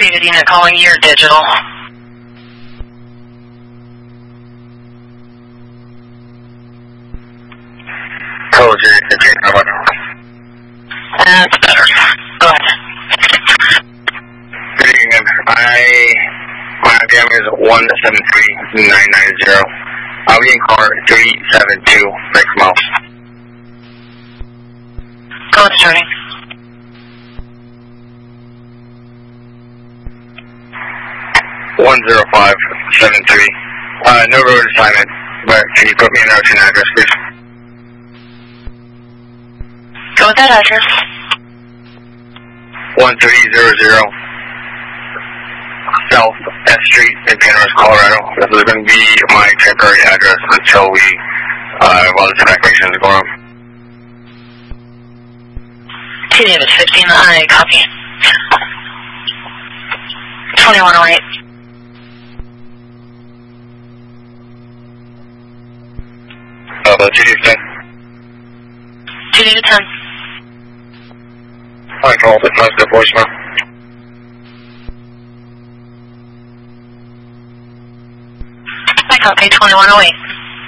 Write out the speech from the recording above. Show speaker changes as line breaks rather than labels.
David unit calling your digital.
Code 015, how about now?
That's better. Go ahead.
Good evening. My IPM is 173990. I'll be in car 372 next mile.
Go ahead, starting.
$10573. No road assignment, but can you put me in an address, please?
Go with that address.
1300 South S Street in Penrose, Colorado. This is going to be my temporary address until while this evacuation is going on.
T David 15, I copy. 2108.
TD 10.
TD 10.
I called it, nice to voicemail.
I copy 2108.